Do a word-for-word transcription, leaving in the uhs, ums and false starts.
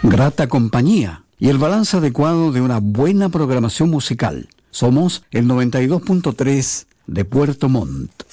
grata compañía y el balance adecuado de una buena programación musical. Somos el noventa y dos punto tres de Puerto Montt.